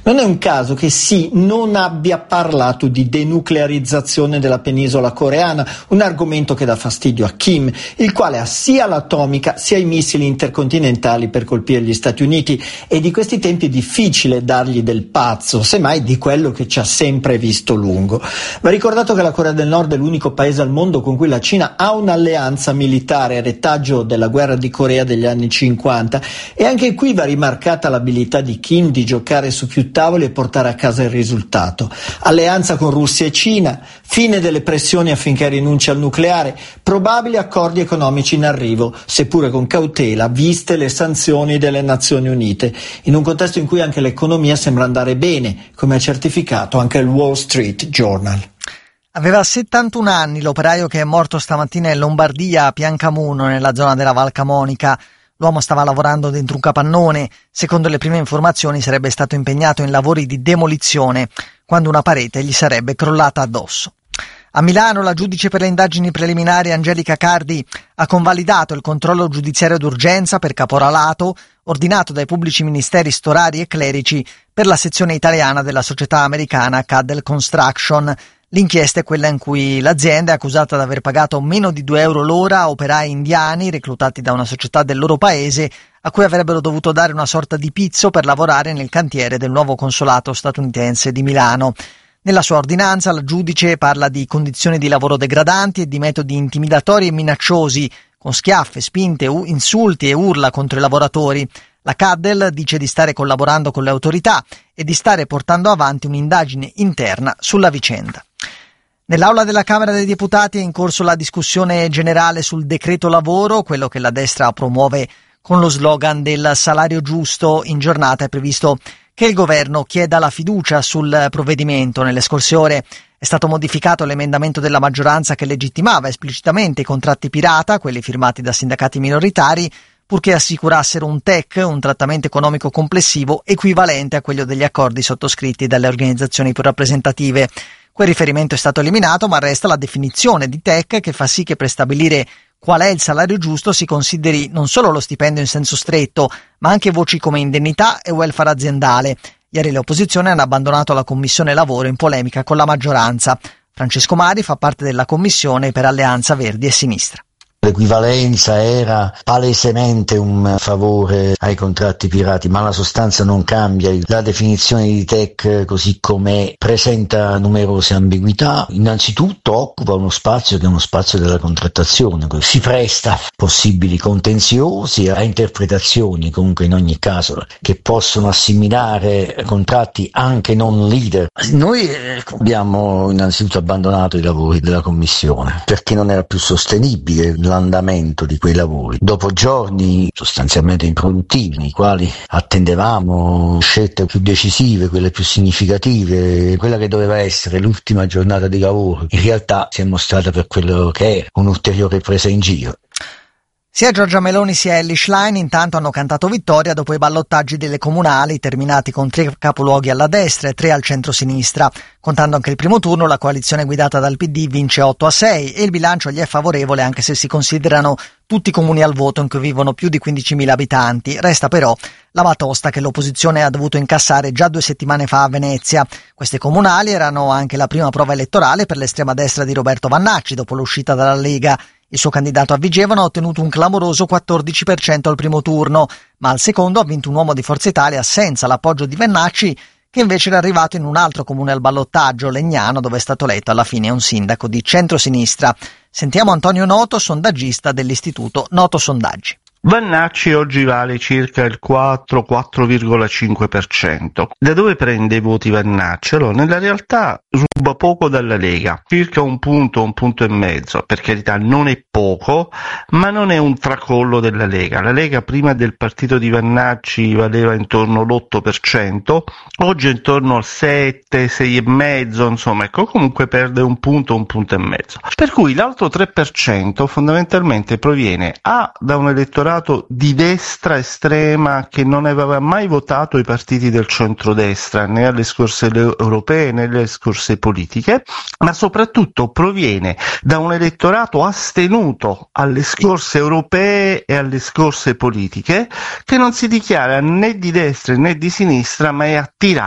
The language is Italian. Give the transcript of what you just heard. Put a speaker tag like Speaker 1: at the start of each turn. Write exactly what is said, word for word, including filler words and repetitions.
Speaker 1: Non è un caso che Xi non abbia parlato di denuclearizzazione della penisola coreana, un argomento che dà fastidio a Kim, il quale ha sia l'atomica sia i missili intercontinentali per colpire gli Stati Uniti, e di questi tempi è difficile dargli del pazzo, semmai di quello che ci ha sempre visto lungo. Va ricordato che la Corea del Nord è l'unico paese al mondo con cui la Cina ha un'alleanza militare, retaggio della guerra di Corea degli anni cinquanta, e anche qui va rimarcata l'abilità di Kim di giocare su più tavoli e portare a casa il risultato. Alleanza con Russia e Cina, fine delle pressioni affinché rinunci al nucleare, probabili accordi economici in arrivo, seppure con cautela, viste le sanzioni delle Nazioni Unite, in un contesto in cui anche l'economia sembra andare bene, come ha certificato anche il Wall Street Journal.
Speaker 2: Aveva settantuno anni l'operaio che è morto stamattina in Lombardia a Piancamuno, nella zona della Val Camonica. L'uomo stava lavorando dentro un capannone. Secondo le prime informazioni sarebbe stato impegnato in lavori di demolizione quando una parete gli sarebbe crollata addosso. A Milano la giudice per le indagini preliminari Angelica Cardi ha convalidato il controllo giudiziario d'urgenza per caporalato ordinato dai pubblici ministeri storari e clerici per la sezione italiana della società americana Caddell Construction. L'inchiesta è quella in cui l'azienda è accusata di aver pagato meno di due euro l'ora a operai indiani reclutati da una società del loro paese a cui avrebbero dovuto dare una sorta di pizzo per lavorare nel cantiere del nuovo consolato statunitense di Milano. Nella sua ordinanza la giudice parla di condizioni di lavoro degradanti e di metodi intimidatori e minacciosi, con schiaffe, spinte, insulti e urla contro i lavoratori. La Caddell dice di stare collaborando con le autorità e di stare portando avanti un'indagine interna sulla vicenda. Nell'aula della Camera dei Deputati è in corso la discussione generale sul decreto lavoro, quello che la destra promuove con lo slogan del salario giusto. In giornata è previsto che il governo chieda la fiducia sul provvedimento. Nelle scorse ore è stato modificato l'emendamento della maggioranza che legittimava esplicitamente i contratti pirata, quelli firmati da sindacati minoritari, purché assicurassero un T E C, un trattamento economico complessivo equivalente a quello degli accordi sottoscritti dalle organizzazioni più rappresentative. Quel riferimento è stato eliminato, ma resta la definizione di T E C che fa sì che per stabilire qual è il salario giusto si consideri non solo lo stipendio in senso stretto, ma anche voci come indennità e welfare aziendale. Ieri le opposizioni hanno abbandonato la Commissione Lavoro in polemica con la maggioranza. Francesco Mari fa parte della Commissione per Alleanza Verdi e Sinistra.
Speaker 3: L'equivalenza era palesemente un favore ai contratti pirati, ma la sostanza non cambia. La definizione di T E C così com'è presenta numerose ambiguità. Innanzitutto occupa uno spazio che è uno spazio della contrattazione, si presta a possibili contenziosi, a interpretazioni comunque in ogni caso che possono assimilare contratti anche non leader. Noi abbiamo innanzitutto abbandonato i lavori della Commissione perché non era più sostenibile l'andamento di quei lavori. Dopo giorni sostanzialmente improduttivi, nei quali attendevamo scelte più decisive, quelle più significative, quella che doveva essere l'ultima giornata di lavoro, in realtà si è mostrata per quello che è, un'ulteriore presa in giro.
Speaker 2: Sia Giorgia Meloni sia Elly Schlein intanto hanno cantato vittoria dopo i ballottaggi delle comunali terminati con tre capoluoghi alla destra e tre al centro-sinistra. Contando anche il primo turno, la coalizione guidata dal P D vince otto a sei e il bilancio gli è favorevole anche se si considerano tutti i comuni al voto in cui vivono più di quindicimila abitanti. Resta però la batosta che l'opposizione ha dovuto incassare già due settimane fa a Venezia. Queste comunali erano anche la prima prova elettorale per l'estrema destra di Roberto Vannacci dopo l'uscita dalla Lega. Il suo candidato a Vigevano ha ottenuto un clamoroso quattordici per cento al primo turno, ma al secondo ha vinto un uomo di Forza Italia senza l'appoggio di Vannacci, che invece era arrivato in un altro comune al ballottaggio, Legnano, dove è stato eletto alla fine un sindaco di centrosinistra. Sentiamo Antonio Noto, sondaggista dell'Istituto Noto Sondaggi.
Speaker 4: Vannacci oggi vale circa il quattro quattro virgola cinque per cento. Da dove prende i voti Vannacci? Allora, nella realtà ruba poco dalla Lega, circa un punto, un punto e mezzo. Per carità, non è poco, ma non è un tracollo della Lega. La Lega prima del partito di Vannacci valeva intorno all'otto per cento, oggi è intorno al sette, sei e mezzo, insomma, ecco, comunque perde un punto, un punto e mezzo. Per cui l'altro tre per cento fondamentalmente proviene a da un elettorato di destra estrema che non aveva mai votato i partiti del centrodestra né alle scorse europee né alle scorse politiche, ma soprattutto proviene da un elettorato astenuto alle scorse europee e alle scorse politiche che non si dichiara né di destra né di sinistra ma è attirato